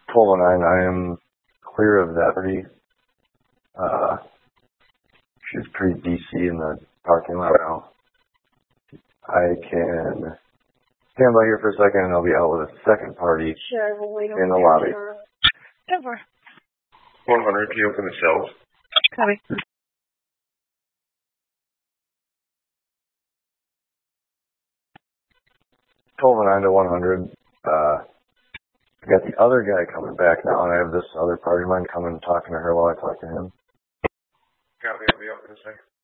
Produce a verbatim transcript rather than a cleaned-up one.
twelve oh nine, I am clear of that party. Uh, she's pretty D C in the parking lot now. I can stand by here for a second and I'll be out with a second party sure, we'll wait in the lobby. Over. one hundred, can you open the shelves? Copy. twelve oh nine to one hundred. Uh, I got the other guy coming back now, and I have this other party of mine coming and talking to her while I talk to him. Copy, I'll be up in a second.